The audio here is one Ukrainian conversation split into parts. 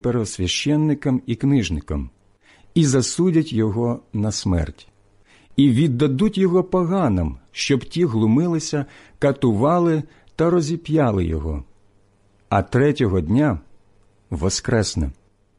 первосвященникам і книжникам, і засудять його на смерть, і віддадуть його поганам, щоб ті глумилися, катували та розіп'яли його, а третього дня воскресне.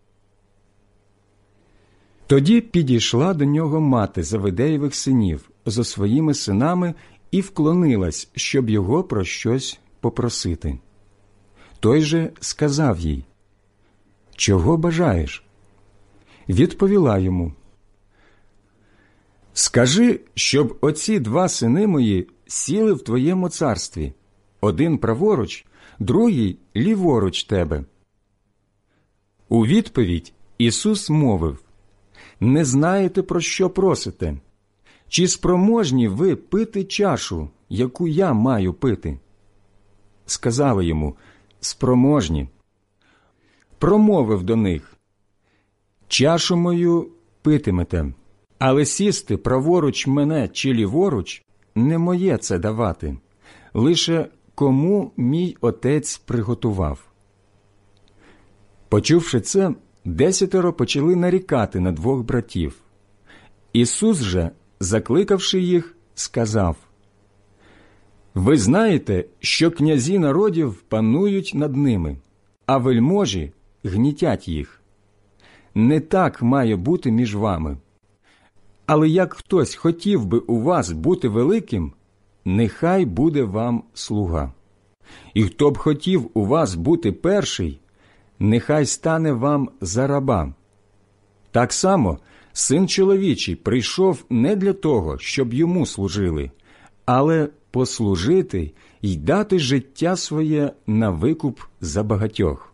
Тоді підійшла до нього мати Завидеєвих синів зо своїми синами і вклонилась, щоб його про щось попросити. Той же сказав їй: «Чого бажаєш?» Відповіла йому: «Скажи, щоб оці 2 сини мої сіли в твоєму царстві, один праворуч, другий ліворуч тебе». У відповідь Ісус мовив: «Не знаєте, про що просите? Чи спроможні ви пити чашу, яку я маю пити?» Сказали йому: «Спроможні». Промовив до них: «Чашу мою питимете, але сісти праворуч мене чи ліворуч не моє це давати, лише кому мій Отець приготував». Почувши це, 10 почали нарікати на 2 братів. Ісус же, закликавши їх, сказав: «Ви знаєте, що князі народів панують над ними, а вельможі гнітять їх. Не так має бути між вами. Але як хтось хотів би у вас бути великим, нехай буде вам слуга. І хто б хотів у вас бути перший, нехай стане вам за раба. Так само Син чоловічий прийшов не для того, щоб йому служили, але послужити й дати життя своє на викуп за багатьох».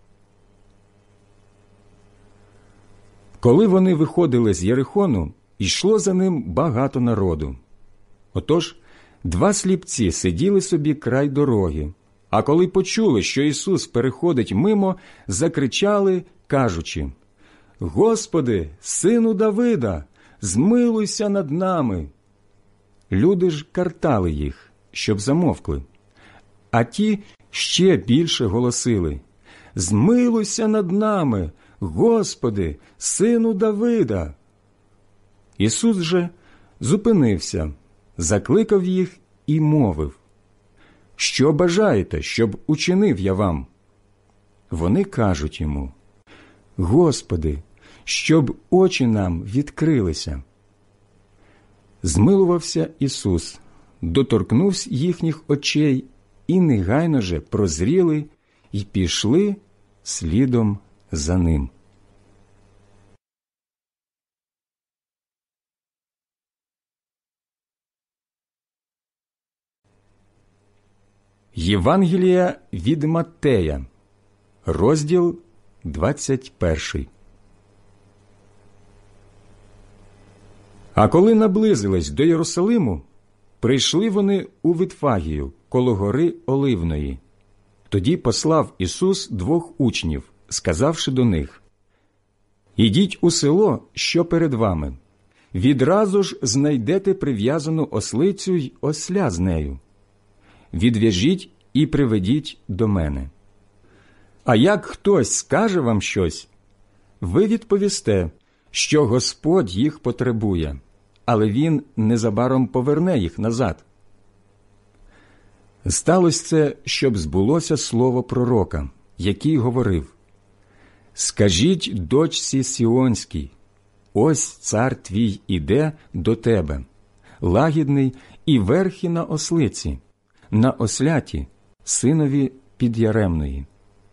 Коли вони виходили з Єрихону, йшло за ним багато народу. Отож, 2 сліпці сиділи собі край дороги, а коли почули, що Ісус переходить мимо, закричали, кажучи: «Господи, Сину Давида, змилуйся над нами!» Люди ж картали їх, щоб замовкли. А ті ще більше голосили: «Змилуйся над нами, Господи, Сину Давида!» Ісус же зупинився, закликав їх і мовив: «Що бажаєте, щоб учинив я вам?» Вони кажуть йому: «Господи, щоб очі нам відкрилися». Змилувався Ісус, доторкнувся їхніх очей, і негайно же прозріли й пішли слідом за ним. Євангелія від Маттея, розділ 21. А коли наблизились до Єрусалиму, прийшли вони у Витфагію, коло гори Оливної. Тоді послав Ісус 2 учнів, сказавши до них: «Ідіть у село, що перед вами. Відразу ж знайдете прив'язану ослицю й осля з нею. Відв'яжіть і приведіть до мене. А як хтось скаже вам щось, ви відповісте, що Господь їх потребує, але Він незабаром поверне їх назад». Сталося це, щоб збулося слово пророка, який говорив: «Скажіть дочці Сіонській, ось цар твій іде до тебе, лагідний і верхи на ослиці, на осляті, синові підяремної».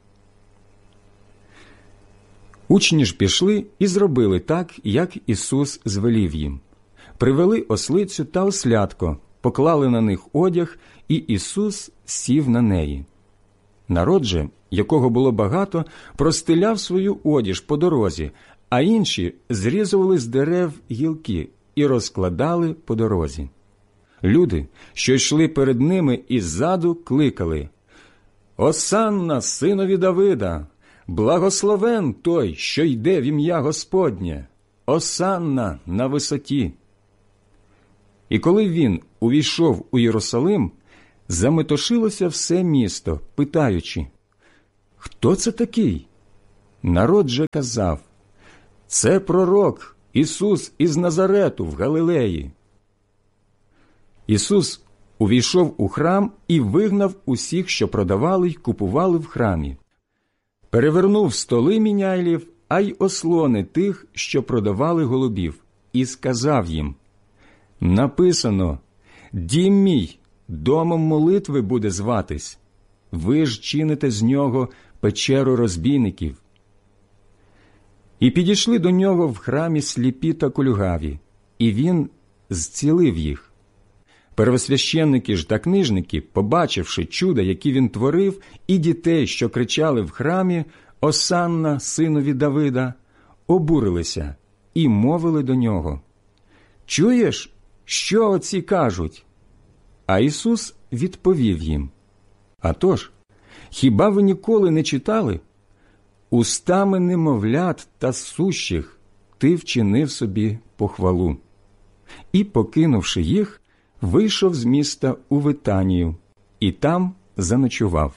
Учні ж пішли і зробили так, як Ісус звелів їм. Привели ослицю та ослятко, поклали на них одяг, і Ісус сів на неї. Народ же, якого було багато, простеляв свою одіж по дорозі, а інші зрізували з дерев гілки і розкладали по дорозі. Люди, що йшли перед ними іззаду, кликали: «Осанна синові Давида! Благословен той, що йде в ім'я Господнє! Осанна на висоті!» І коли він увійшов у Єрусалим, заметушилося все місто, питаючи: «Хто це такий?» Народ же казав: «Це пророк Ісус із Назарету в Галилеї». Ісус увійшов у храм і вигнав усіх, що продавали й купували в храмі. Перевернув столи міняйлів, а й ослони тих, що продавали голубів, і сказав їм: «Написано: дім мій домом молитви буде зватись. Ви ж чините з нього печеру розбійників». І підійшли до нього в храмі сліпі та кульгаві, і він зцілив їх. Первосвященники ж та книжники, побачивши чуда, які він творив, і дітей, що кричали в храмі «Осанна, синові Давида», обурилися і мовили до нього: «Чуєш, що оці кажуть?» А Ісус відповів їм: «А тож, хіба ви ніколи не читали? Устами немовлят та сущих ти вчинив собі похвалу». І, покинувши їх, вийшов з міста у Витанію і там заночував.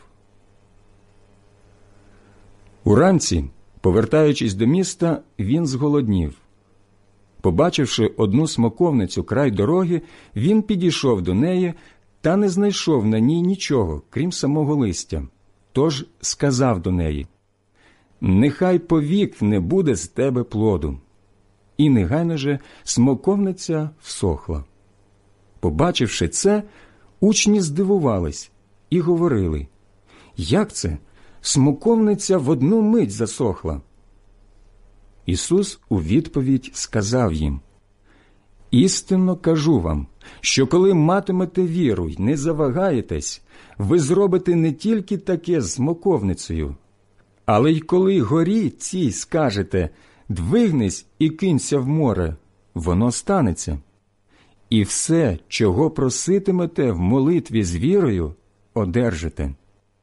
Уранці, повертаючись до міста, він зголоднів. Побачивши одну смоковницю край дороги, він підійшов до неї та не знайшов на ній нічого, крім самого листя. Тож сказав до неї: «Нехай повік не буде з тебе плоду». І негайно же смоковниця всохла. Побачивши це, учні здивувались і говорили: «Як це? Смоковниця в одну мить засохла». Ісус у відповідь сказав їм: «Істинно кажу вам, що коли матимете віру й не завагаєтесь, ви зробите не тільки таке з смоковницею, але й коли горі цій скажете: двигнись і кинься в море, воно станеться. І все, чого проситимете в молитві з вірою, одержите».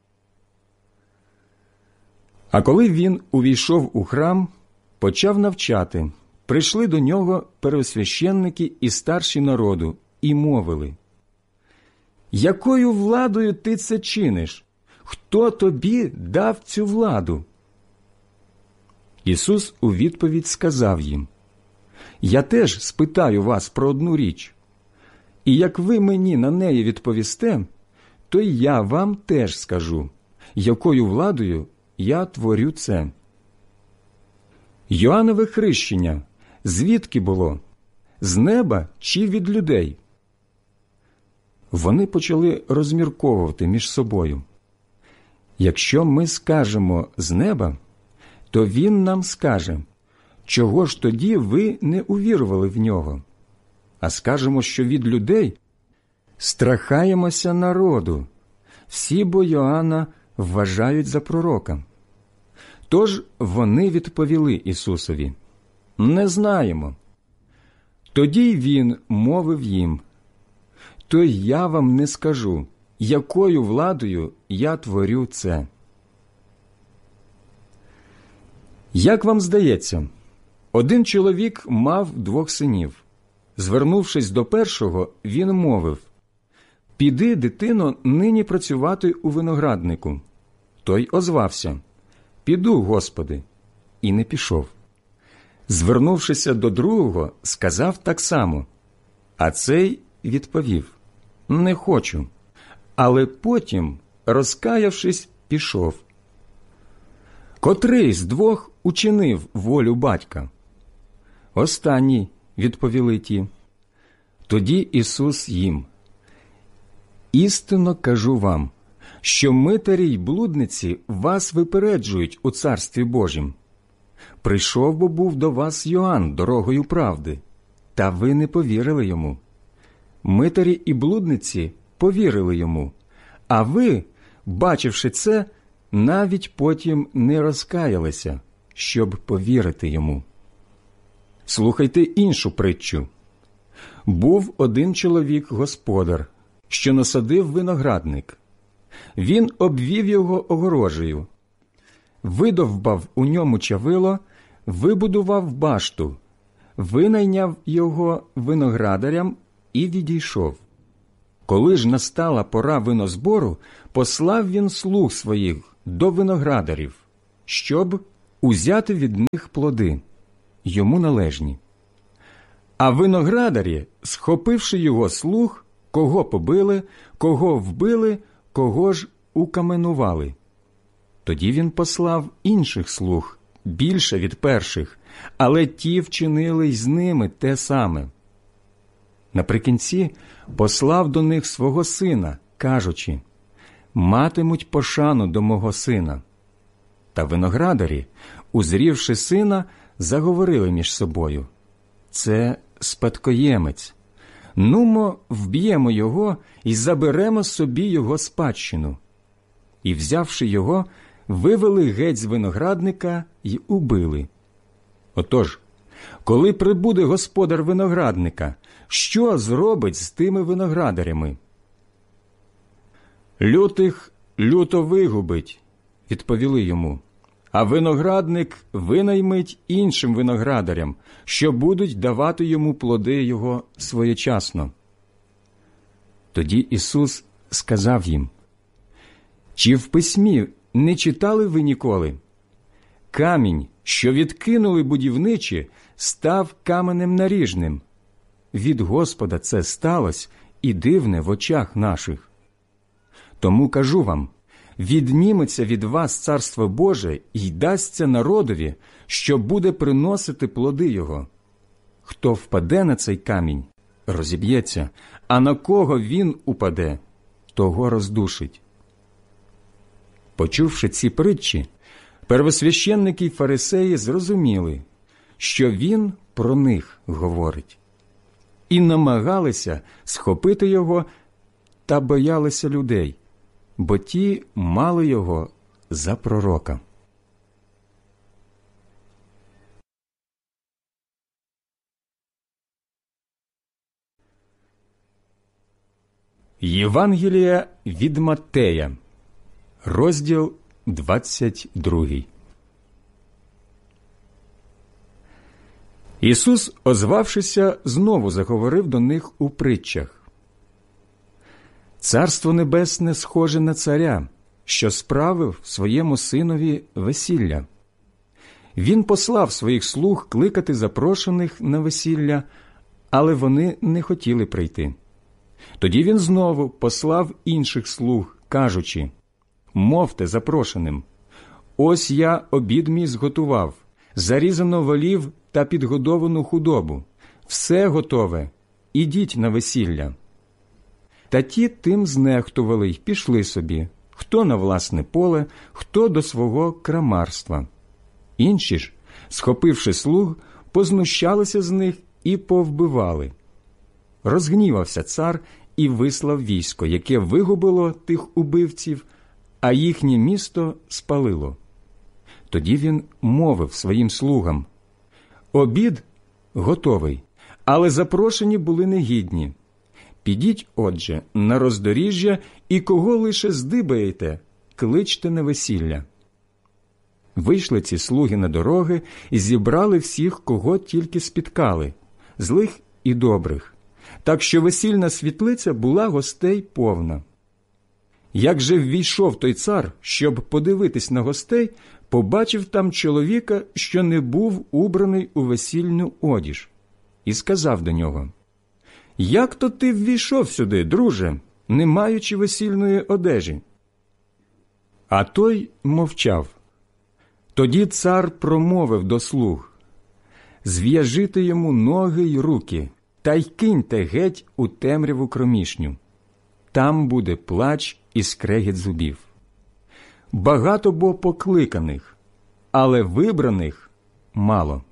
А коли він увійшов у храм, почав навчати, прийшли до нього первосвященники і старші народу і мовили: «Якою владою ти це чиниш? Хто тобі дав цю владу?» Ісус у відповідь сказав їм: «Я теж спитаю вас про одну річ, і як ви мені на неї відповісте, то й я вам теж скажу, якою владою я творю це. Йоаннове хрещення звідки було? З неба чи від людей?» Вони почали розмірковувати між собою: «Якщо ми скажемо «з неба», то він нам скаже: чого ж тоді ви не увірували в нього? А скажемо, що від людей, страхаємося народу, всі бо Йоанна вважають за пророка». Тож вони відповіли Ісусові: «Не знаємо». Тоді й він мовив їм: «То й я вам не скажу, якою владою я творю це». Як вам здається, один чоловік мав 2 синів. Звернувшись до першого, він мовив: «Піди, дитино, нині працювати у винограднику». Той озвався: «Піду, Господи», і не пішов. Звернувшися до другого, сказав так само. А цей відповів: «Не хочу». Але потім, розкаявшись, пішов. «Котрий з 2 учинив волю батька?» «Останній», – відповіли ті. Тоді Ісус їм: «Істинно кажу вам, що митарі й блудниці вас випереджують у Царстві Божім. Прийшов бо був до вас Йоанн дорогою правди, та ви не повірили йому. Митарі і блудниці повірили йому, а ви, бачивши це, навіть потім не розкаялися, щоб повірити йому. Слухайте іншу притчу. Був один чоловік-господар, що насадив виноградник. Він обвів його огорожею, видовбав у ньому чавило, вибудував башту, винайняв його виноградарям і відійшов. Коли ж настала пора винозбору, послав він слуг своїх до виноградарів, щоб узяти від них плоди, йому належні. А виноградарі, схопивши його слуг, кого побили, кого вбили, кого ж укаменували. Тоді він послав інших слуг, більше від перших, але ті вчинили й з ними те саме. Наприкінці послав до них свого сина, кажучи: «Матимуть пошану до мого сина». Та виноградарі, узрівши сина, заговорили між собою: «Це спадкоємець. Нумо, вб'ємо його і заберемо собі його спадщину». І, взявши його, вивели геть з виноградника й убили. Отож, коли прибуде господар виноградника, що зробить з тими виноградарями? «Лютих люто вигубить», – відповіли йому, «а виноградник винаймить іншим виноградарям, що будуть давати йому плоди його своєчасно». Тоді Ісус сказав їм: «Чи в письмі не читали ви ніколи? Камінь, що відкинули будівничі, став каменем наріжним. Від Господа це сталося і дивне в очах наших. Тому кажу вам, відніметься від вас Царство Боже і дасться народові, що буде приносити плоди його. Хто впаде на цей камінь, розіб'ється, а на кого він упаде, того роздушить». Почувши ці притчі, первосвященники й фарисеї зрозуміли, що він про них говорить, і намагалися схопити його та боялися людей, бо ті мали його за пророка. Євангелія від Маттея, розділ 22. Ісус, озвавшися, знову заговорив до них у притчах. «Царство небесне схоже на царя, що справив своєму синові весілля. Він послав своїх слуг кликати запрошених на весілля, але вони не хотіли прийти. Тоді він знову послав інших слуг, кажучи: «Мовте запрошеним: ось я обід мій зготував, зарізано волів та підгодовану худобу. Все готове, ідіть на весілля». Та ті тим знехтували й пішли собі, хто на власне поле, хто до свого крамарства. Інші ж, схопивши слуг, познущалися з них і повбивали. Розгнівався цар і вислав військо, яке вигубило тих убивців, а їхнє місто спалило. Тоді він мовив своїм слугам: «Обід готовий, але запрошені були негідні. Підіть, отже, на роздоріжжя, і кого лише здибаєте, кличте на весілля». Вийшли ці слуги на дороги і зібрали всіх, кого тільки спіткали, злих і добрих, так що весільна світлиця була гостей повна. Як же ввійшов той цар, щоб подивитись на гостей, побачив там чоловіка, що не був убраний у весільну одіж, і сказав до нього: «Як то ти ввійшов сюди, друже, не маючи весільної одежі?» А той мовчав. Тоді цар промовив до слуг: «Зв'яжите йому ноги й руки, та й киньте геть у темряву кромішню. Там буде плач і скрегіт зубів. Багато бо покликаних, але вибраних мало».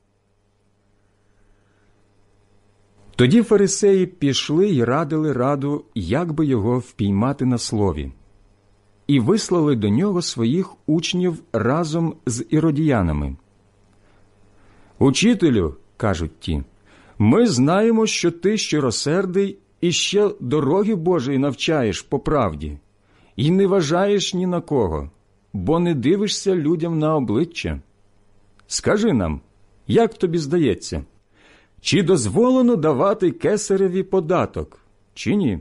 Тоді фарисеї пішли й радили раду, як би його впіймати на слові, і вислали до нього своїх учнів разом з іродіянами. «Учителю, – кажуть ті, – ми знаємо, що ти щиросердий і ще дороги Божої навчаєш по правді, і не вважаєш ні на кого, бо не дивишся людям на обличчя. Скажи нам, як тобі здається, чи дозволено давати кесареві податок, чи ні?»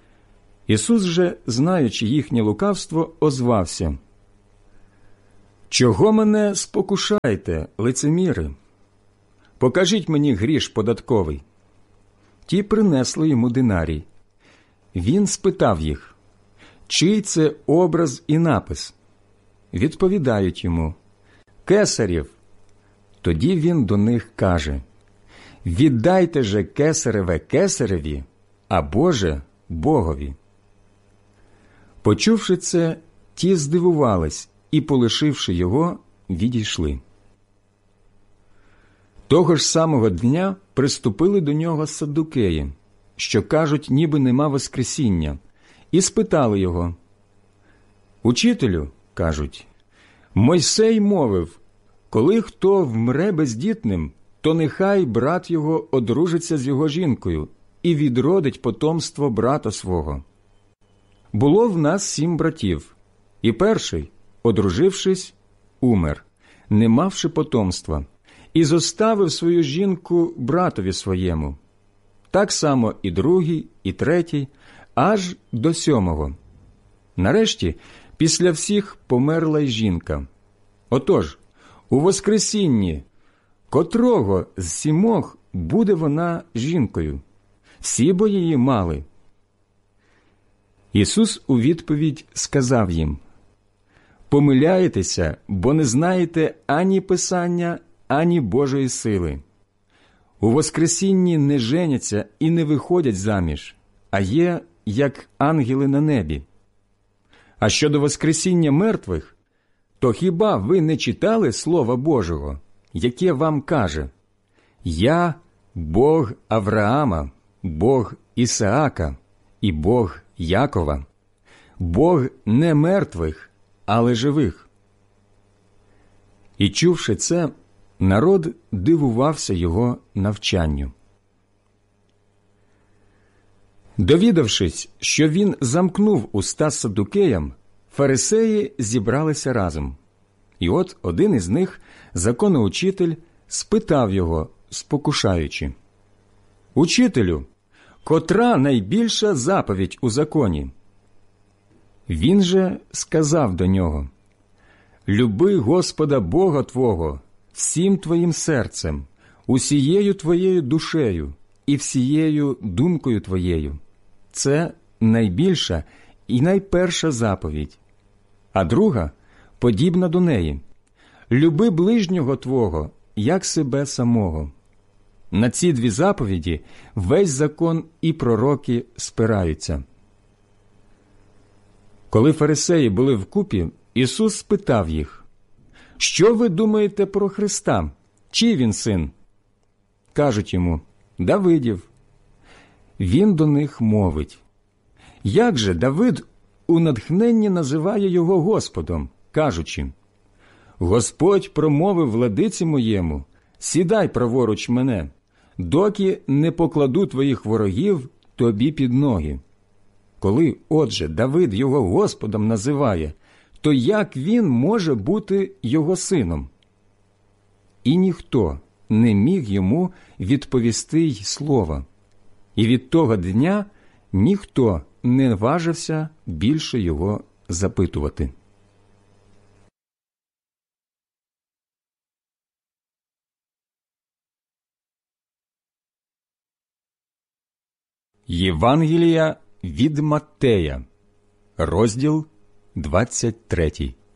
Ісус же, знаючи їхнє лукавство, озвався: «Чого мене спокушаєте, лицеміри? Покажіть мені гріш податковий». Ті принесли йому динарій. Він спитав їх: «Чий це образ і напис?» Відповідають йому: «Кесарів». Тоді він до них каже: «Віддайте же кесареве кесареві, а Боже Богові». Почувши це, ті здивувались і, полишивши його, відійшли. Того ж самого дня приступили до нього саддукеї, що кажуть, ніби нема воскресіння, і спитали його: «Учителю, – кажуть, – Мойсей мовив, коли хто вмре бездітним, то нехай брат його одружиться з його жінкою і відродить потомство брата свого. Було в нас 7 братів, і перший, одружившись, умер, не мавши потомства, і зоставив свою жінку братові своєму. Так само і другий, і третій, аж до 7-го. Нарешті, після всіх померла й жінка. Отож, у воскресінні, котрого з 7 буде вона жінкою? Всі бо її мали». Ісус у відповідь сказав їм: «Помиляєтеся, бо не знаєте ані Писання, ані Божої сили. У воскресінні не женяться і не виходять заміж, а є, як ангели на небі. А щодо воскресіння мертвих, то хіба ви не читали Слова Божого, яке вам каже: «Я – Бог Авраама, Бог Ісаака і Бог Якова, Бог не мертвих, але живих». І чувши це, народ дивувався його навчанню. Довідавшись, що він замкнув уста саддукеям, фарисеї зібралися разом. І от один із них, законоучитель, спитав його, спокушаючи: «Учителю, котра найбільша заповідь у законі?» Він же сказав до нього: «Люби Господа Бога твого всім твоїм серцем, усією твоєю душею і всією думкою твоєю. Це найбільша і найперша заповідь. А друга подібна до неї: люби ближнього твого, як себе самого. На ці 2 заповіді весь закон і пророки спираються». Коли фарисеї були вкупі, Ісус спитав їх: «Що ви думаєте про Христа? Чий він син?» Кажуть йому: «Давидів». Він до них мовить: «Як же Давид у натхненні називає його Господом, кажучи: Господь промовив владиці моєму: сідай праворуч мене, доки не покладу твоїх ворогів тобі під ноги. Коли, отже, Давид його Господом називає, то як він може бути його сином?» І ніхто не міг йому відповісти й слова. І від того дня ніхто не важився більше його запитувати. Євангелія від Маттея, розділ 23.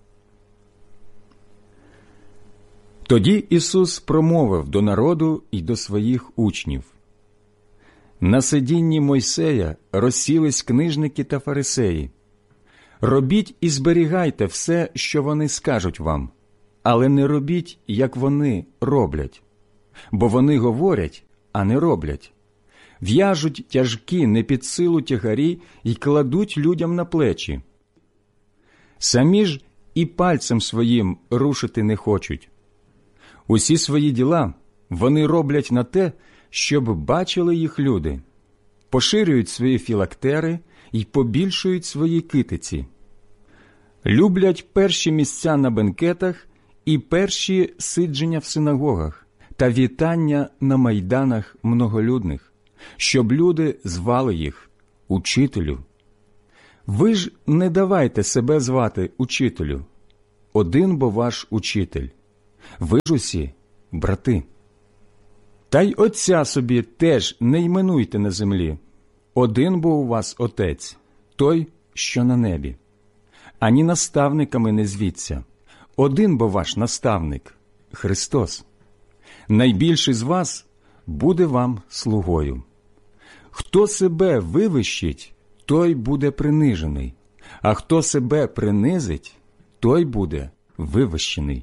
Тоді Ісус промовив до народу й до своїх учнів: «На сидінні Мойсея розсілись книжники та фарисеї. Робіть і зберігайте все, що вони скажуть вам, але не робіть, як вони роблять. Бо вони говорять, а не роблять. В'яжуть тяжкі не під силу тягарі й кладуть людям на плечі. Самі ж і пальцем своїм рушити не хочуть. Усі свої діла вони роблять на те, щоб бачили їх люди, поширюють свої філактери й побільшують свої китиці. Люблять перші місця на бенкетах і перші сидження в синагогах та вітання на майданах многолюдних, щоб люди звали їх «Учителю». Ви ж не давайте себе звати «Учителю». один бо ваш учитель. Ви ж усі брати. Та й Отця собі теж не іменуйте на землі. Один бо у вас Отець, той, що на небі. Ані наставниками не звіться. Один бо ваш наставник – Христос. Найбільший з вас буде вам слугою. Хто себе вивищить, той буде принижений, а хто себе принизить, той буде вивищений.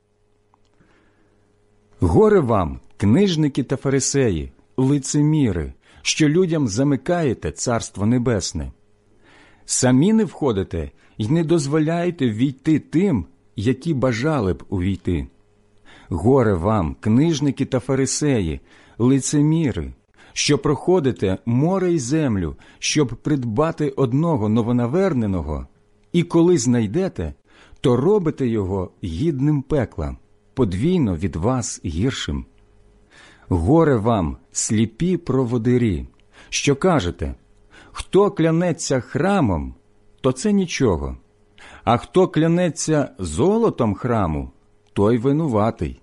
Горе вам, книжники та фарисеї, лицеміри, що людям замикаєте Царство Небесне. Самі не входите й не дозволяєте війти тим, які бажали б увійти. Горе вам, книжники та фарисеї, лицеміри, що проходите море й землю, щоб придбати одного новонаверненого, і коли знайдете, то робите його гідним пекла, подвійно від вас гіршим. Горе вам, сліпі проводирі, що кажете, хто клянеться храмом, то це нічого, а хто клянеться золотом храму, той винуватий.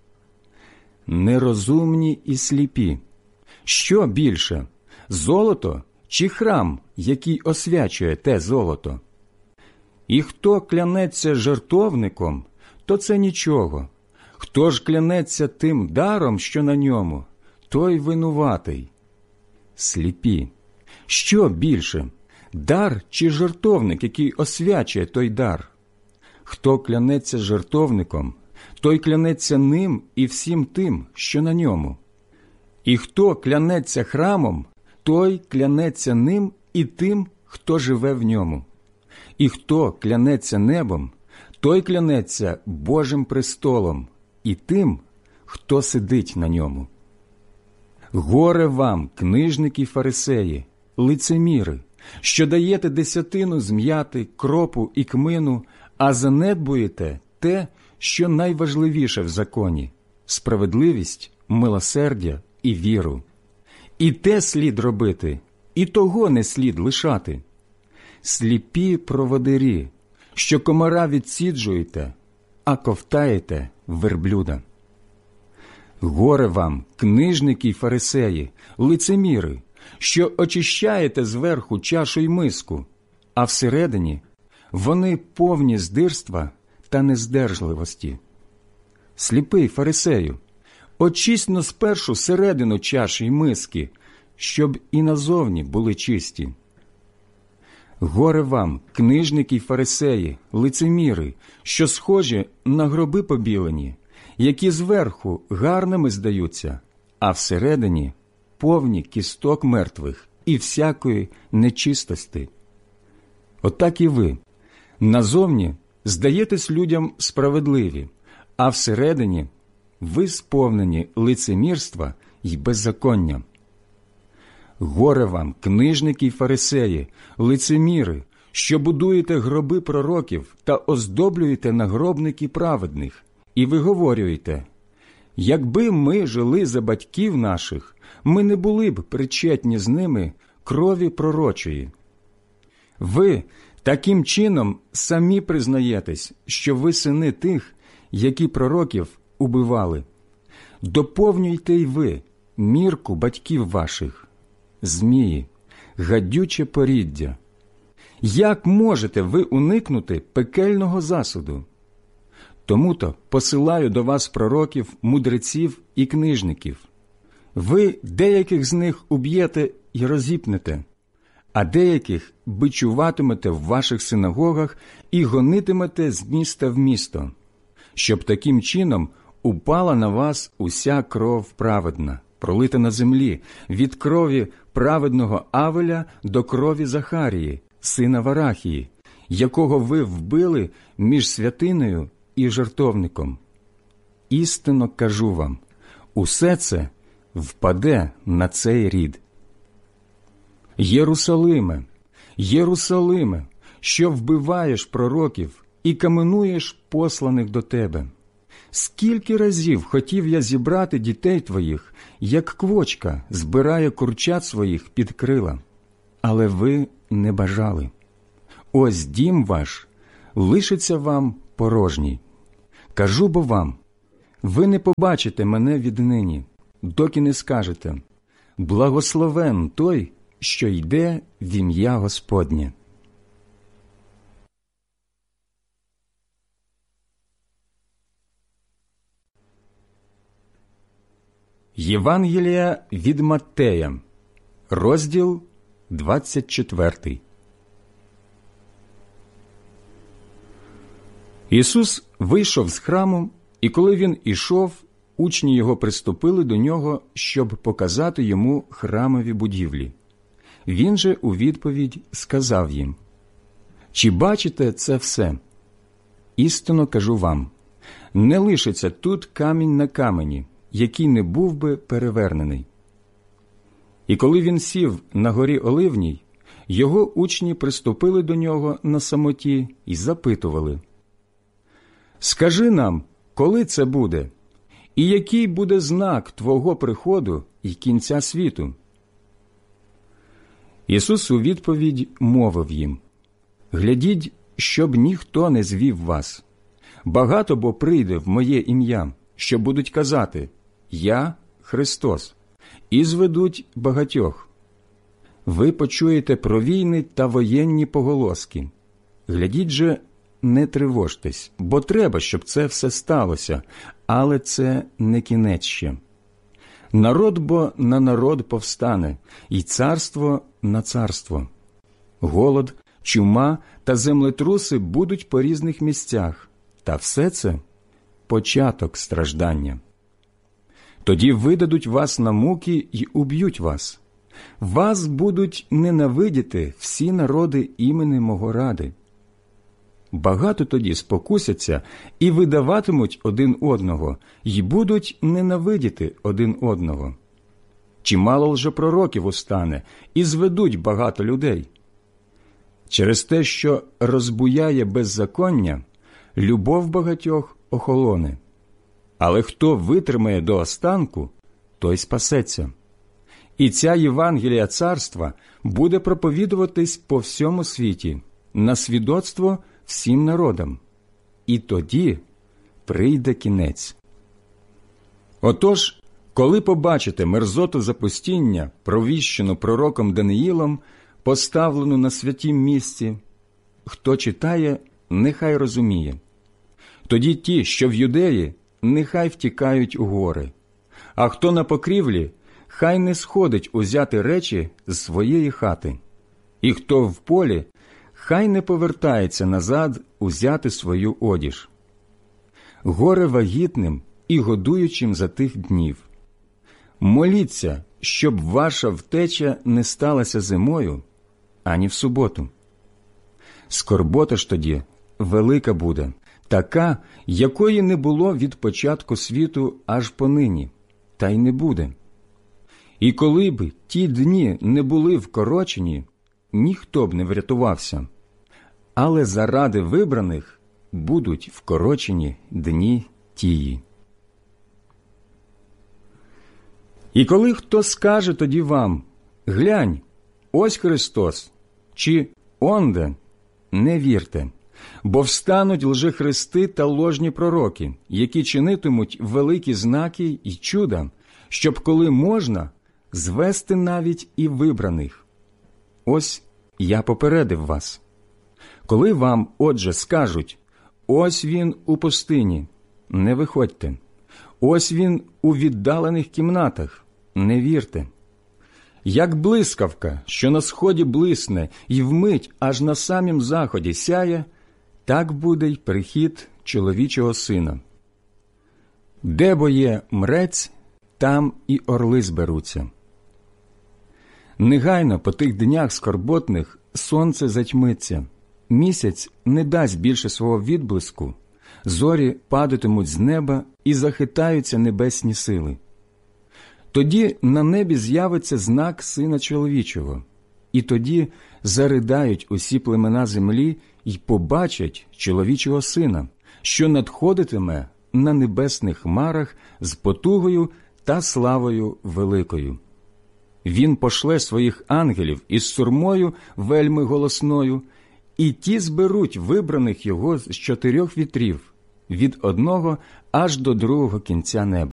Нерозумні і сліпі. Що більше, золото чи храм, який освячує те золото? І хто клянеться жертовником, то це нічого. Хто ж клянеться тим даром, що на ньому, той винуватий. Сліпі. Що більше, дар чи жертовник, який освячує той дар? Хто клянеться жертовником, той клянеться ним і всім тим, що на ньому. І хто клянеться храмом, той клянеться ним і тим, хто живе в ньому. І хто клянеться небом, той клянеться Божим престолом і тим, хто сидить на ньому. Горе вам, книжники й фарисеї, лицеміри, що даєте десятину з м'яти, кропу і кмину, а занедбуєте те, що найважливіше в законі – справедливість, милосердя і віру. І те слід робити, і того не слід лишати. Сліпі проводирі, що комара відсіджуєте, а ковтаєте верблюда. Горе вам, книжники й фарисеї, лицеміри, що очищаєте зверху чашу й миску, а всередині вони повні здирства та нездержливості. Сліпий фарисею, очисть-но спершу середину чаші й миски, щоб і назовні були чисті. Горе вам, книжники й фарисеї, лицеміри, що схожі на гроби побілені, які зверху гарними здаються, а всередині повні кісток мертвих і всякої нечистости. Отак і ви, назовні здаєтесь людям справедливі, а всередині ви сповнені лицемірства й беззаконня. Горе вам, книжники й фарисеї, лицеміри, що будуєте гроби пророків та оздоблюєте нагробники праведних, і виговорюєте: якби ми жили за батьків наших, ми не були б причетні з ними крові пророчої. Ви таким чином самі признаєтесь, що ви сини тих, які пророків убивали. Доповнюйте й ви мірку батьків ваших. Змії, гадюче поріддя. Як можете ви уникнути пекельного засуду? Тому-то посилаю до вас пророків, мудреців і книжників. Ви деяких з них уб'єте і розіпнете, а деяких бичуватимете в ваших синагогах і гонитимете з міста в місто, щоб таким чином упала на вас уся кров праведна, пролита на землі, від крові праведного Авеля до крові Захарії, сина Варахії, якого ви вбили між святинею і жертовником. Істинно кажу вам, усе це впаде на цей рід. Єрусалиме, Єрусалиме, що вбиваєш пророків і каменуєш посланих до тебе! Скільки разів хотів я зібрати дітей твоїх, як квочка збирає курчат своїх під крила, але ви не бажали. Ось дім ваш лишиться вам порожній. Кажу бо вам, ви не побачите мене віднині, доки не скажете: благословен той, що йде в ім'я Господнє. Євангелія від Маттея, розділ 24. Ісус вийшов з храму, і коли Він ішов, учні Його приступили до Нього, щоб показати Йому храмові будівлі. Він же у відповідь сказав їм: «Чи бачите це все? Істинно кажу вам, не лишиться тут камінь на камені, який не був би перевернений». І коли Він сів на горі Оливній, Його учні приступили до Нього на самоті і запитували: «Скажи нам, коли це буде, і який буде знак Твого приходу і кінця світу?» Ісус у відповідь мовив їм: «Глядіть, щоб ніхто не звів вас. Багато бо прийде в моє ім'я, що будуть казати: Я Христос, і зведуть багатьох. Ви почуєте про війни та воєнні поголоски. Глядіть же, не тривожтесь, бо треба, щоб це все сталося, але це не кінець ще. Народ бо на народ повстане, і царство на царство. Голод, чума та землетруси будуть по різних місцях, та все це – початок страждання. Тоді видадуть вас на муки й уб'ють вас. Вас будуть ненавидіти всі народи імені мого ради. Багато тоді спокусяться і видаватимуть один одного, й будуть ненавидіти один одного. Чимало лжепророків устане, і зведуть багато людей. Через те, що розбуяє беззаконня, любов багатьох охолоне. Але хто витримає до останку, той спасеться. І ця Євангелія царства буде проповідуватись по всьому світі, на свідоцтво всім народам. І тоді прийде кінець. Отож, коли побачите мерзоту запустіння, провіщену пророком Даниїлом, поставлену на святім місці, хто читає, нехай розуміє. Тоді ті, що в Юдеї, нехай втікають у гори, а хто на покрівлі, хай не сходить узяти речі з своєї хати, і хто в полі, хай не повертається назад узяти свою одіж. Горе вагітним і годуючим за тих днів. Моліться, щоб ваша втеча не сталася зимою, ані в суботу. Скорбота ж тоді велика буде, така, якої не було від початку світу аж понині, та й не буде. І коли б ті дні не були вкорочені, ніхто б не врятувався, але заради вибраних будуть вкорочені дні тії. І коли хто скаже тоді вам: «Глянь, ось Христос», чи «Онде», не вірте, бо встануть лжехристи та ложні пророки, які чинитимуть великі знаки і чуда, щоб, коли можна, звести навіть і вибраних. Ось я попередив вас. Коли вам, отже, скажуть: «Ось він у пустині», не виходьте. «Ось він у віддалених кімнатах», не вірте. Як блискавка, що на сході блисне і вмить аж на самім заході сяє, так буде й прихід чоловічого сина. Де бо є мрець, там і орли зберуться. Негайно по тих днях скорботних сонце затьмиться, місяць не дасть більше свого відблиску, зорі падатимуть з неба і захитаються небесні сили. Тоді на небі з'явиться знак Сина Чоловічого, і тоді заридають усі племена землі й побачать Чоловічого Сина, що надходитиме на небесних хмарах з потугою та славою великою. Він пошле своїх ангелів із сурмою вельми голосною, і ті зберуть вибраних його з 4 вітрів, від одного аж до другого кінця неба.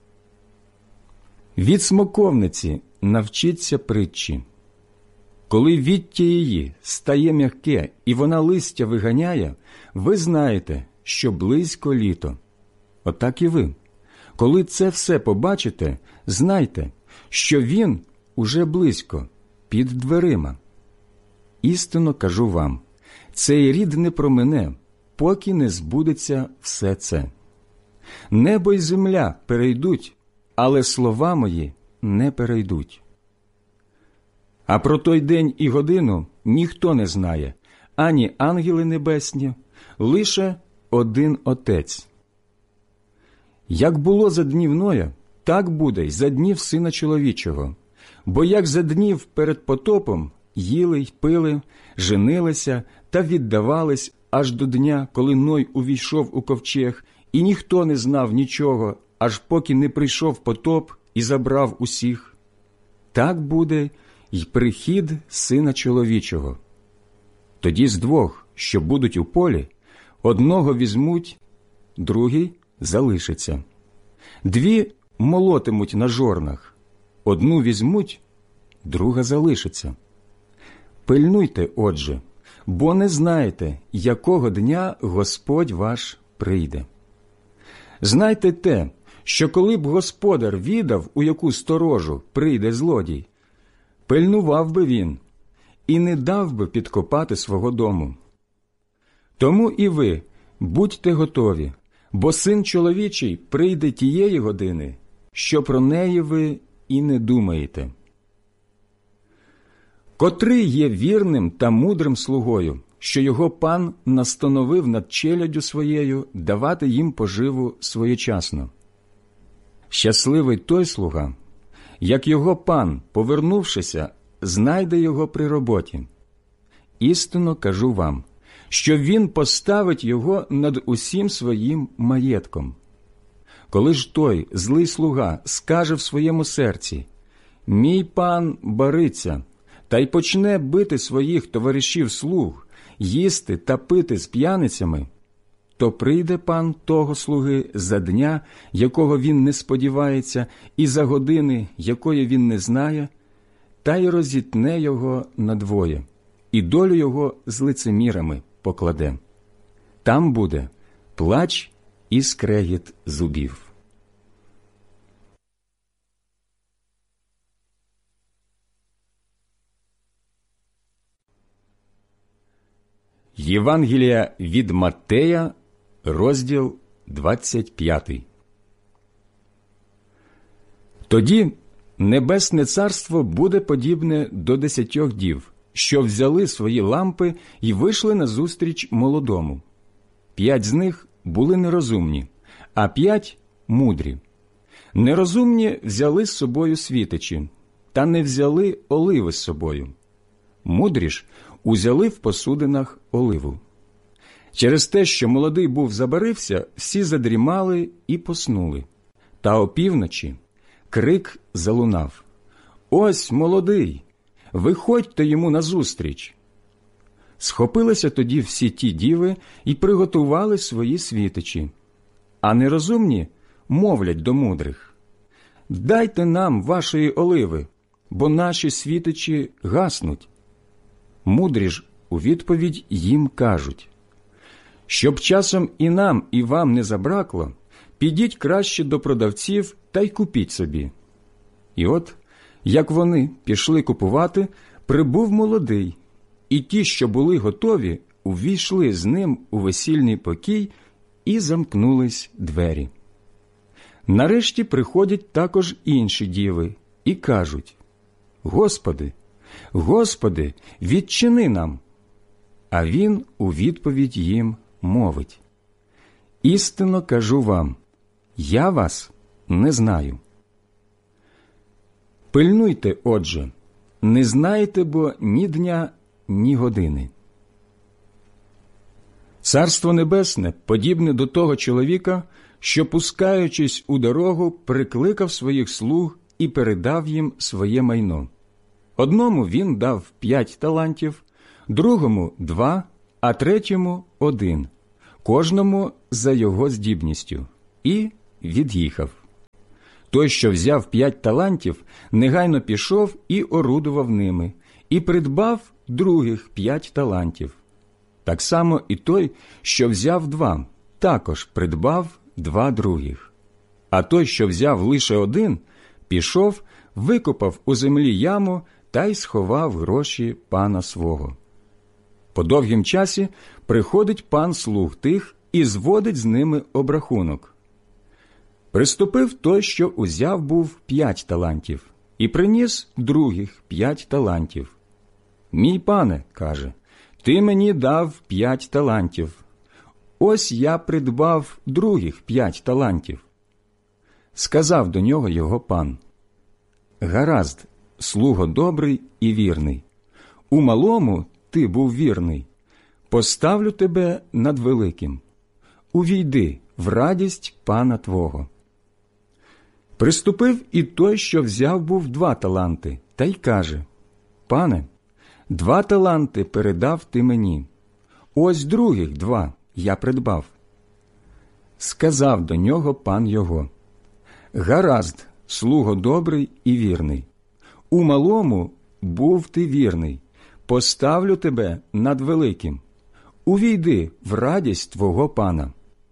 Від смоковниці навчіться притчі. Коли віття її стає м'яке і вона листя виганяє, ви знаєте, що близько літо. Отак і ви. Коли це все побачите, знайте, що він уже близько, під дверима. Істинно кажу вам, цей рід не промине, поки не збудеться все це. Небо й земля перейдуть, але слова мої не перейдуть. А про той день і годину ніхто не знає, ані ангели небесні, лише один Отець. Як було за днів Ноя, так буде й за днів Сина Чоловічого. Бо як за днів перед потопом їли й пили, женилися та віддавались аж до дня, коли Ной увійшов у ковчег, і ніхто не знав нічого, аж поки не прийшов потоп і забрав усіх, так буде й прихід Сина Чоловічого. Тоді з двох, що будуть у полі, одного візьмуть, другий залишиться. Дві молотимуть на жорнах, одну візьмуть, друга залишиться. Пильнуйте, отже, бо не знаєте, якого дня Господь ваш прийде. Знайте те, що коли б господар відав, у яку сторожу прийде злодій, пильнував би він і не дав би підкопати свого дому. Тому і ви будьте готові, бо Син Чоловічий прийде тієї години, що про неї ви і не думаєте. Котрий є вірним та мудрим слугою, що його пан настановив над челяддю своєю давати їм поживу своєчасно. Щасливий той слуга, як його пан, повернувшися, знайде його при роботі. Істинно кажу вам, що він поставить його над усім своїм маєтком. Коли ж той злий слуга скаже в своєму серці: «Мій пан бариться», та й почне бити своїх товаришів слуг, їсти та пити з п'яницями, то прийде пан того слуги за дня, якого він не сподівається, і за години, якої він не знає, та й розітне його надвоє, і долю його з лицемірами покладе. Там буде плач і скрегіт зубів. Євангелія від Маттея, розділ 25. Тоді небесне царство буде подібне до 10 дів, що взяли свої лампи і вийшли назустріч молодому. 5 з них були нерозумні, а 5 – мудрі. Нерозумні взяли з собою світичі, та не взяли оливи з собою. Мудрі ж узяли в посудинах оливу. Через те, що молодий був забарився, всі задрімали і поснули. Та опівночі крик залунав: «Ось молодий! Виходьте йому назустріч!» Схопилися тоді всі ті діви і приготували свої світичі. А нерозумні мовлять до мудрих: «Дайте нам вашої оливи, бо наші світичі гаснуть». Мудрі ж у відповідь їм кажуть: «Щоб часом і нам, і вам не забракло, підіть краще до продавців та й купіть собі». І от, як вони пішли купувати, прибув молодий, і ті, що були готові, увійшли з ним у весільний покій, і замкнулись двері. Нарешті приходять також інші діви і кажуть: «Господи, Господи, відчини нам!» А він у відповідь їм мовить: «Істинно кажу вам, я вас не знаю». Пильнуйте, отже, не знаєте бо ні дня, ні години. Царство Небесне подібне до того чоловіка, що, пускаючись у дорогу, прикликав своїх слуг і передав їм своє майно. Одному він дав 5 талантів, другому 2, а третьому 1, кожному за його здібністю, і від'їхав. Той, що взяв 5 талантів, негайно пішов і орудував ними, і придбав других 5 талантів. Так само і той, що взяв 2, також придбав 2 других. А той, що взяв лише 1, пішов, викопав у землі яму та й сховав гроші пана свого. По довгім часі приходить пан слуг тих і зводить з ними обрахунок. Приступив той, що узяв був 5 талантів, і приніс других 5 талантів. «Мій пане, – каже, – ти мені дав 5 талантів. Ось я придбав других 5 талантів». Сказав до нього його пан: «Гаразд, слуго добрий і вірний. У малому ти був вірний. Поставлю тебе над великим. Увійди в радість пана твого». Приступив і той, що взяв був 2 таланти, та й каже: «Пане, 2 таланти передав ти мені. Ось других 2 я придбав». Сказав до нього пан його: «Гаразд, слуго добрий і вірний. У малому був ти вірний. Поставлю тебе над великим. Увійди в радість твого пана».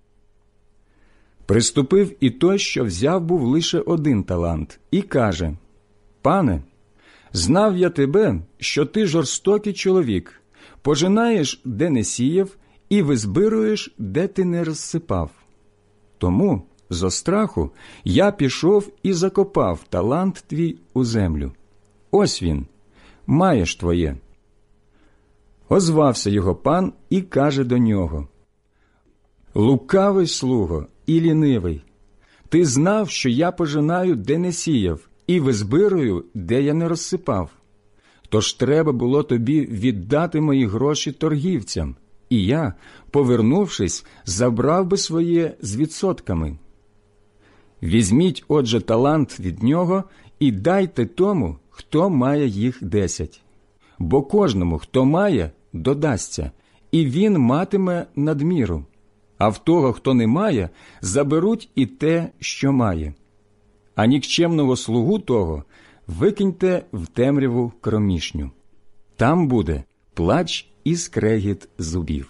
Приступив і той, що взяв був лише 1 талант, і каже: «Пане, знав я тебе, що ти жорстокий чоловік, пожинаєш, де не сіяв, і визбируєш, де ти не розсипав. Тому зо страху я пішов і закопав талант твій у землю. Ось він, маєш твоє». Озвався його пан і каже до нього: «Лукавий слуго і лінивий, ти знав, що я пожинаю, де не сіяв, і визбирую, де я не розсипав. Тож треба було тобі віддати мої гроші торгівцям, і я, повернувшись, забрав би своє з відсотками. Візьміть, отже, талант від нього і дайте тому, хто має їх 10. Бо кожному, хто має, додасться, і він матиме надміру. А в того, хто не має, заберуть і те, що має. А нікчемного слугу того викиньте в темряву кромішню. Там буде плач і скрегіт зубів».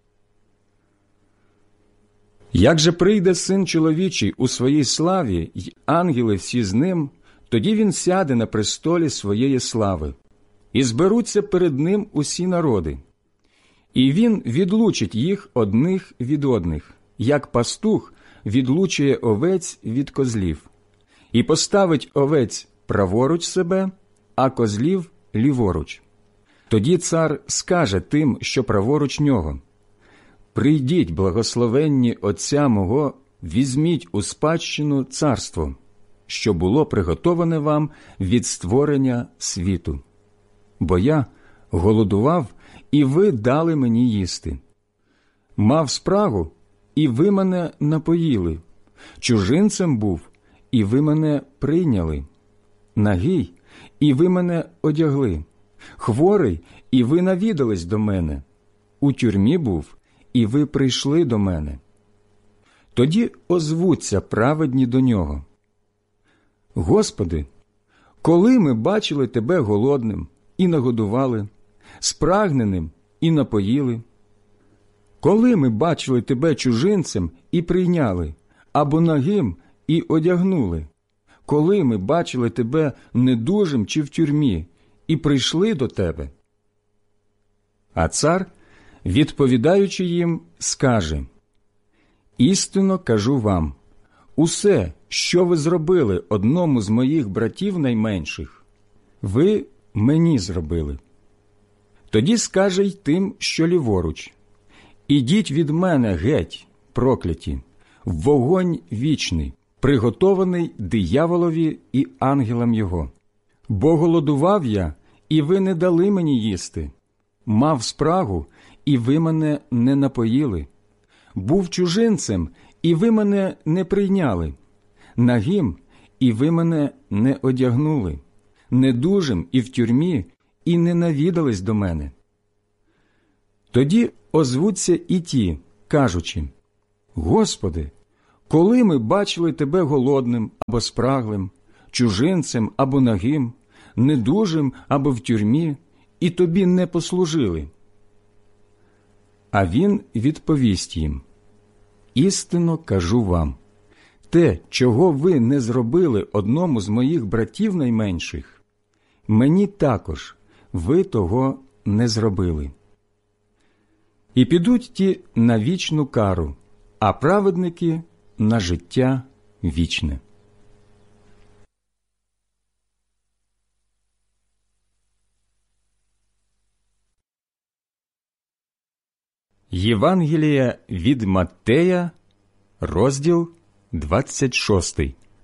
Як же прийде Син чоловічий у своїй славі, й ангели всі з ним, тоді він сяде на престолі своєї слави, і зберуться перед ним усі народи. І він відлучить їх одних від одних, як пастух відлучує овець від козлів, і поставить овець праворуч себе, а козлів ліворуч. Тоді цар скаже тим, що праворуч нього: «Прийдіть, благословенні Отця мого, візьміть у спадщину царство, що було приготоване вам від створення світу. Бо я голодував, і ви дали мені їсти. Мав спрагу, і ви мене напоїли. Чужинцем був, і ви мене прийняли. Нагий, і ви мене одягли. Хворий, і ви навідались до мене. У тюрмі був, і ви прийшли до мене». Тоді озвуться праведні до нього: «Господи, коли ми бачили тебе голодним і нагодували, спрагненим і напоїли? Коли ми бачили тебе чужинцем і прийняли, або нагим і одягнули? Коли ми бачили тебе недужим чи в тюрмі і прийшли до тебе?» А цар, відповідаючи їм, скаже: «Істинно кажу вам, усе, що ви зробили одному з моїх братів найменших, ви мені зробили». Тоді скаже й тим, що ліворуч: «Ідіть від мене геть, прокляті, в вогонь вічний, приготований дияволові і ангелам його. Бо голодував я, і ви не дали мені їсти, мав спрагу, і ви мене не напоїли, був чужинцем, і ви мене не прийняли, нагим, і ви мене не одягнули, недужим і в тюрмі, і не навідались до мене». Тоді озвуться і ті, кажучи: «Господи, коли ми бачили Тебе голодним або спраглим, чужинцем або нагим, недужим або в тюрмі, і Тобі не послужили?» А він відповість їм: «Істинно кажу вам, те, чого ви не зробили одному з моїх братів найменших, мені також ви того не зробили». І підуть ті на вічну кару, а праведники – на життя вічне. Євангелія від Маттея, розділ 26.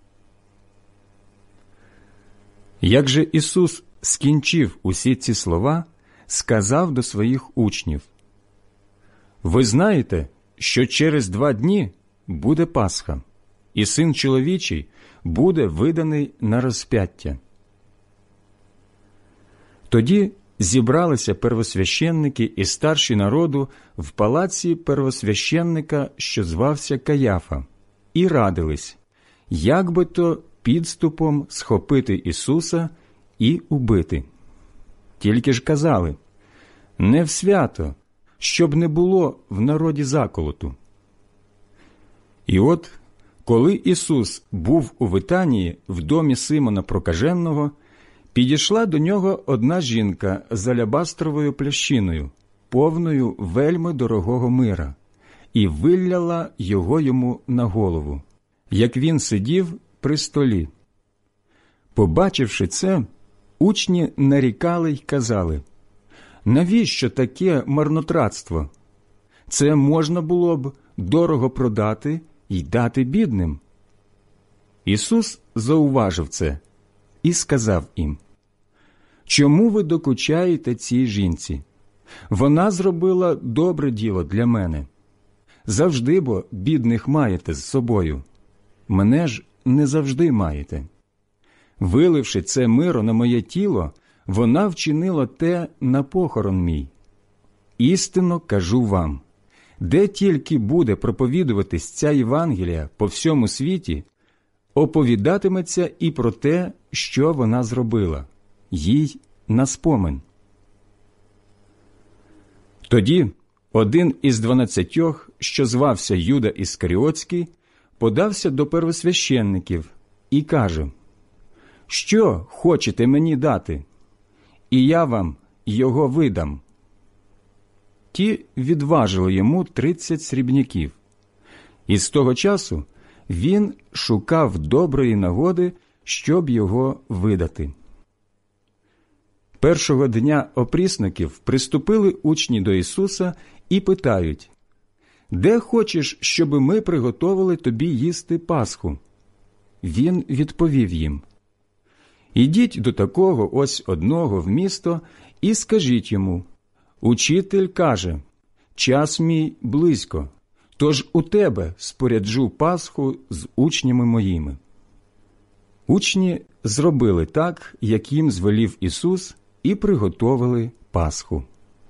Як же Ісус скінчив усі ці слова, сказав до своїх учнів: «Ви знаєте, що через 2 дні буде Пасха, і Син чоловічий буде виданий на розп'яття». Тоді зібралися первосвященники і старші народу в палаці первосвященника, що звався Каяфа, і радились, як би то підступом схопити Ісуса і убити. Тільки ж казали: «Не в свято, щоб не було в народі заколоту». І от, коли Ісус був у Витанії в домі Симона Прокаженого, підійшла до нього одна жінка з алябастровою плящиною, повною вельми дорогого мира, і вилляла його йому на голову, як він сидів при столі. Побачивши це, учні нарікали й казали: «Навіщо таке марнотратство? Це можна було б дорого продати й дати бідним». Ісус зауважив це і сказав їм: «Чому ви докучаєте цій жінці? Вона зробила добре діло для мене. Завжди бо бідних маєте з собою, мене ж не завжди маєте. Виливши це миро на моє тіло, вона вчинила те на похорон мій. Істинно кажу вам, де тільки буде проповідуватись ця Євангелія по всьому світі, оповідатиметься і про те, що вона зробила, їй на спомин». Тоді один із 12, що звався Юда Іскаріотський, подався до первосвященників і каже: «Що хочете мені дати? І я вам його видам». Ті відважили йому 30 срібняків. І з того часу він шукав доброї нагоди, щоб його видати. Першого дня опрісників приступили учні до Ісуса і питають: «Де хочеш, щоби ми приготовили тобі їсти Пасху?» Він відповів їм: «Ідіть до такого ось одного в місто і скажіть йому: Учитель каже, час мій близько, тож у тебе споряджу Пасху з учнями моїми». Учні зробили так, як їм звелів Ісус, і приготовили Пасху.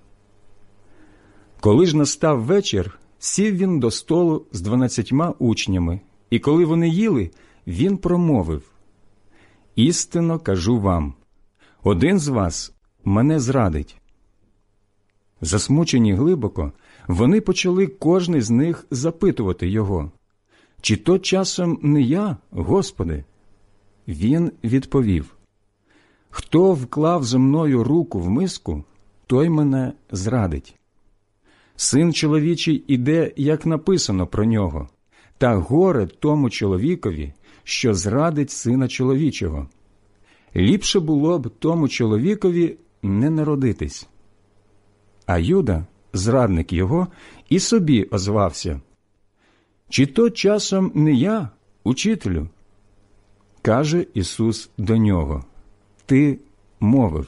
Коли ж настав вечір, сів він до столу з 12 учнями, і коли вони їли, він промовив: «Істинно кажу вам, один з вас мене зрадить». Засмучені глибоко, вони почали кожний з них запитувати його: «Чи то часом не я, Господи?» Він відповів: «Хто вклав зо мною руку в миску, той мене зрадить. Син чоловічий іде, як написано про нього, та горе тому чоловікові, що зрадить сина чоловічого. Ліпше було б тому чоловікові не народитись». А Юда, зрадник його, і собі озвався: «Чи то часом не я, учителю?» Каже Ісус до нього: «Ти мовив».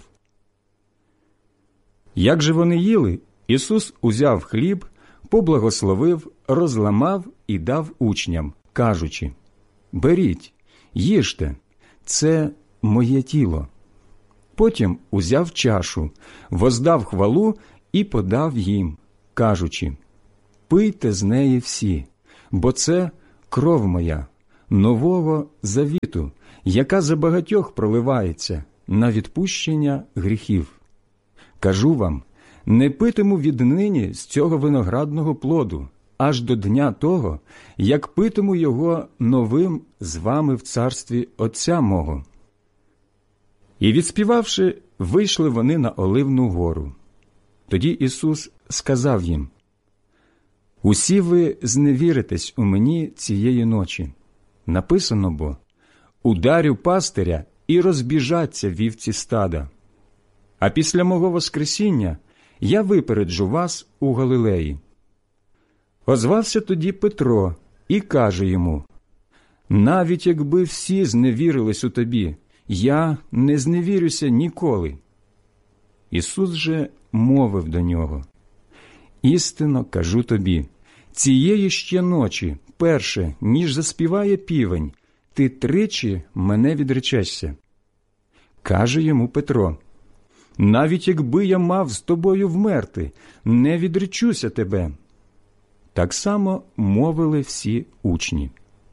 Як же вони їли, Ісус узяв хліб, поблагословив, розламав і дав учням, кажучи: «Беріть, їжте, це моє тіло». Потім узяв чашу, воздав хвалу і подав їм, кажучи: пийте з неї всі, бо це кров моя, нового завіту, яка за багатьох проливається на відпущення гріхів. Кажу вам, не питиму віднині з цього виноградного плоду, аж до дня того, як питиму його новим з вами в царстві Отця мого». І відспівавши, вийшли вони на Оливну гору. Тоді Ісус сказав їм: «Усі ви зневіритесь у мені цієї ночі. Написано бо: ударю пастиря, і розбіжаться вівці стада. А після мого воскресіння я випереджу вас у Галилеї». Озвався тоді Петро і каже йому: «Навіть якби всі зневірились у тобі, я не зневірюся ніколи». Ісус же мовив до нього: «Істинно кажу тобі, цієї ще ночі, перше, ніж заспіває півень, ти тричі мене відречешся». Каже йому Петро: «Навіть якби я мав з тобою вмерти, не відречуся тебе». Так само мовили всі учні.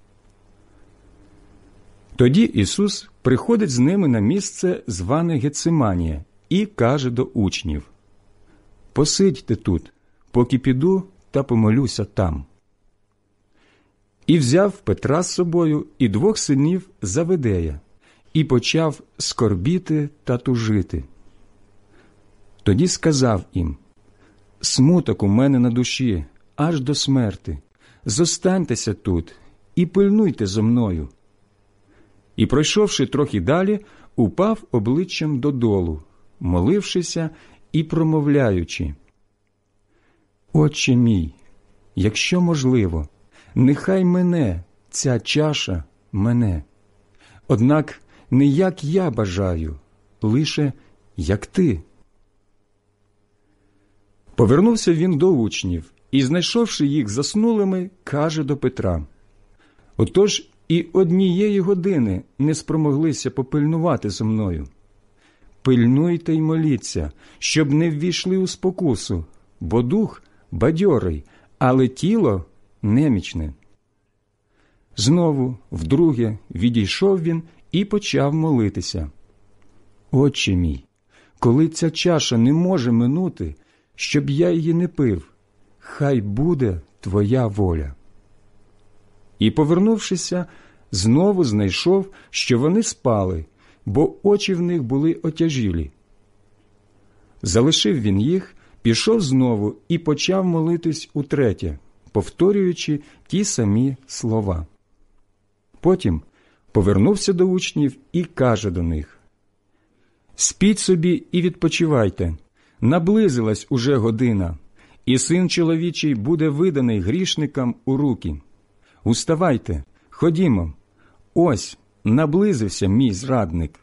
Тоді Ісус приходить з ними на місце, зване Гециманія, і каже до учнів: «Посидьте тут, поки піду та помолюся там». І взяв Петра з собою і двох синів Заведея, і почав скорбіти та тужити. Тоді сказав їм: «Смуток у мене на душі, аж до смерти. Зостаньтеся тут і пильнуйте зо мною». І, пройшовши трохи далі, упав обличчям додолу, молившися і промовляючи: «Отче мій, якщо можливо, нехай мене ця чаша мене. Однак не як я бажаю, лише як ти». Повернувся він до учнів і, знайшовши їх заснулими, каже до Петра: «Отож і однієї години не спромоглися попильнувати зо мною. Пильнуйте й моліться, щоб не ввійшли у спокусу, бо дух бадьорий, але тіло немічне». Знову, вдруге, відійшов він і почав молитися: «Отче мій, коли ця чаша не може минути, щоб я її не пив, хай буде твоя воля». І, повернувшися, знову знайшов, що вони спали, бо очі в них були отяжілі. Залишив він їх, пішов знову і почав молитись утретє, повторюючи ті самі слова. Потім повернувся до учнів і каже до них: «Спіть собі і відпочивайте, наблизилась уже година, і Син чоловічий буде виданий грішникам у руки. Уставайте, ходімо, ось наблизився мій зрадник».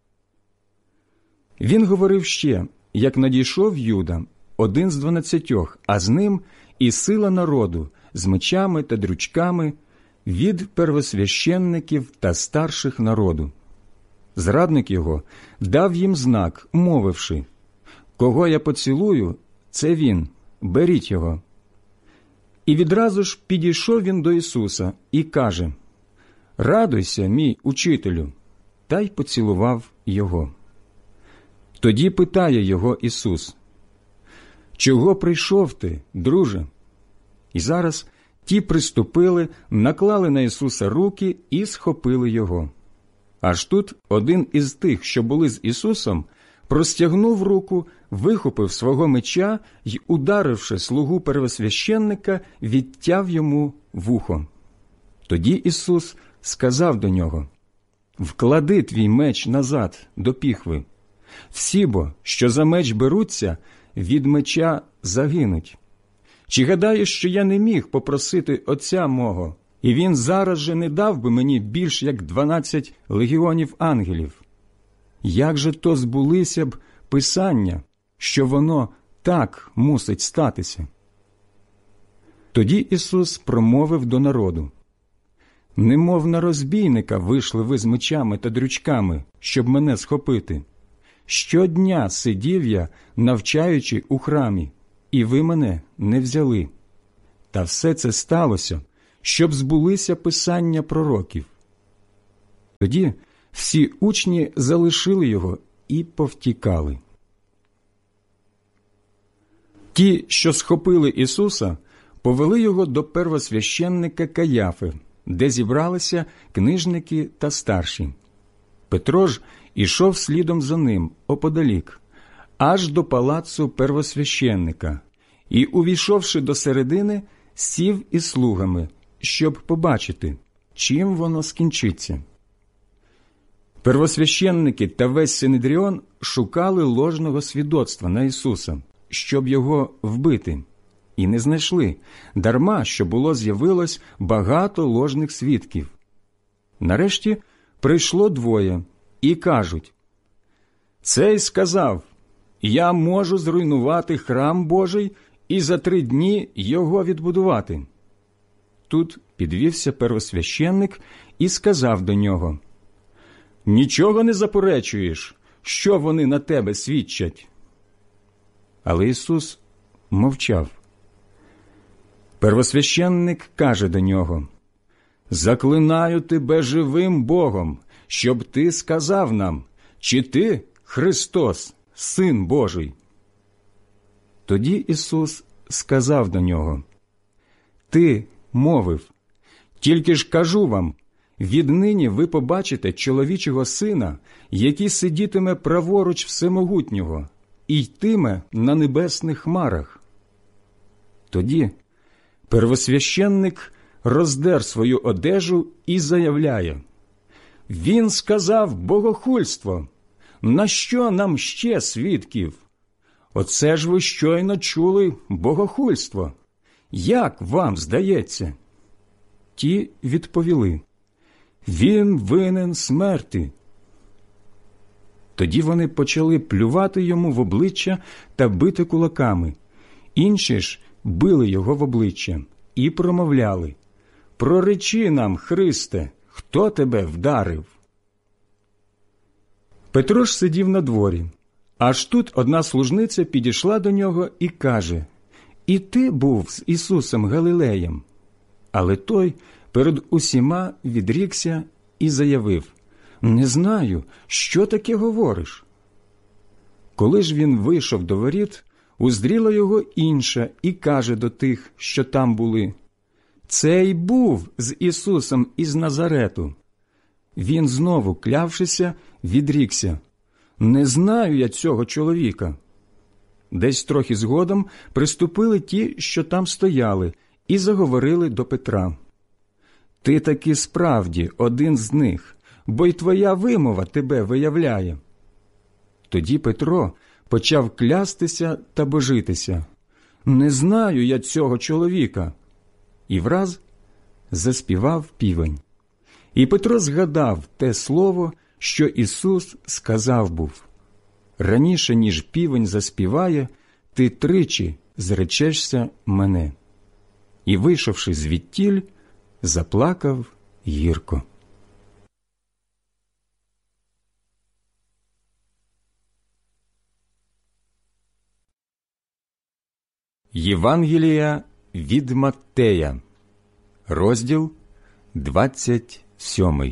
Він говорив ще, як надійшов Юда, один з 12, а з ним і сила народу з мечами та дрючками від первосвященників та старших народу. Зрадник його дав їм знак, мовивши: «Кого я поцілую, це він, беріть його». І відразу ж підійшов він до Ісуса і каже: «Радуйся, мій учителю», та й поцілував його. Тоді питає його Ісус: «Чого прийшов ти, друже?» І зараз ті приступили, наклали на Ісуса руки і схопили його. Аж тут один із тих, що були з Ісусом, простягнув руку, вихопив свого меча й, ударивши слугу первосвященника, відтяв йому вухо. Тоді Ісус сказав до нього: «Вклади твій меч назад до піхви. Всі бо, що за меч беруться, від меча загинуть. Чи гадаєш, що я не міг попросити Отця мого, і він зараз же не дав би мені більш як 12 легіонів ангелів? Як же то збулися б Писання, що воно так мусить статися?» Тоді Ісус промовив до народу: «Немов на розбійника вийшли ви з мечами та дрючками, щоб мене схопити. Щодня сидів я, навчаючи у храмі, і ви мене не взяли. Та все це сталося, щоб збулися писання пророків. Тоді всі учні залишили його і повтікали. Ті, що схопили Ісуса, повели його до первосвященника Каяфи, де зібралися книжники та старші. Петро ж ішов слідом за ним оподалік, аж до палацу первосвященника, і, увійшовши до середини, сів із слугами, щоб побачити, чим воно скінчиться. Первосвященники та весь Синедріон шукали ложного свідоцтва на Ісуса, щоб його вбити, і не знайшли, дарма що з'явилось багато ложних свідків. Нарешті прийшло двоє і кажуть: «Цей сказав, я можу зруйнувати храм Божий і за 3 дні його відбудувати». Тут підвівся первосвященник і сказав до нього: «Нічого не заперечуєш, що вони на тебе свідчать?» Але Ісус мовчав. Первосвященник каже до нього: «Заклинаю тебе живим Богом, щоб ти сказав нам, чи ти Христос, Син Божий». Тоді Ісус сказав до нього: «Ти мовив, тільки ж кажу вам, віднині ви побачите чоловічого Сина, який сидітиме праворуч Всемогутнього і йтиме на небесних хмарах». Тоді первосвященник роздер свою одежу і заявляє: «Він сказав богохульство! На що нам ще свідків? Оце ж ви щойно чули богохульство. Як вам здається?» Ті відповіли: «Він винен смерти». Тоді вони почали плювати йому в обличчя та бити кулаками. Інші ж били його в обличчя і промовляли: «Проречи нам, Христе, хто тебе вдарив?» Петро ж сидів на дворі. Аж тут одна служниця підійшла до нього і каже: «І ти був з Ісусом Галилеєм?» Але той перед усіма відрікся і заявив: «Не знаю, що таке говориш». Коли ж він вийшов до воріт, уздріла його інша і каже до тих, що там були: «Цей був з Ісусом із Назарету». Він знову, клявшися, відрікся: «Не знаю я цього чоловіка». Десь трохи згодом приступили ті, що там стояли, і заговорили до Петра: «Ти таки справді один з них, бо й твоя вимова тебе виявляє». Тоді Петро почав клястися та божитися: «Не знаю я цього чоловіка». І враз заспівав півень. І Петро згадав те слово, що Ісус сказав був: «Раніше, ніж півень заспіває, ти 3 зречешся мене». І, вийшовши звідтіль, заплакав гірко. Євангелія від Маттея, розділ 27.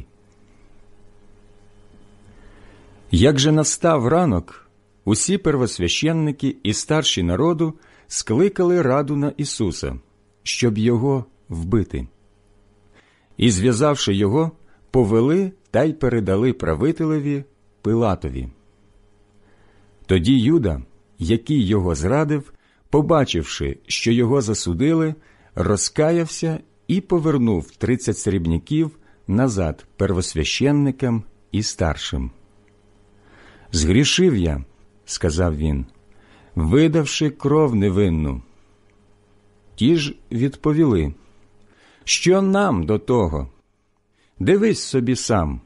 Як же настав ранок, усі первосвященники і старші народу скликали раду на Ісуса, щоб його вбити. І, зв'язавши його, повели та й передали правителеві Пилатові. Тоді Юда, який його зрадив, побачивши, що його засудили, розкаявся і повернув 30 срібняків назад первосвященникам і старшим. «Згрішив я», – сказав він, – «видавши кров невинну». Ті ж відповіли: «Що нам до того? Дивись собі сам».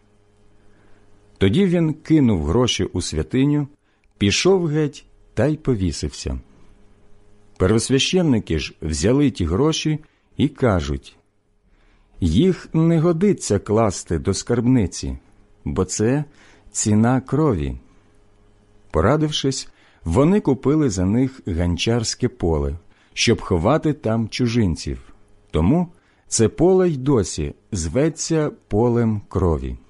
Тоді він кинув гроші у святиню, пішов геть та й повісився. Первосвященники ж взяли ті гроші і кажуть: «Їх не годиться класти до скарбниці, бо це ціна крові». Порадившись, вони купили за них ганчарське поле, щоб ховати там чужинців. Тому це поле й досі зветься полем крові.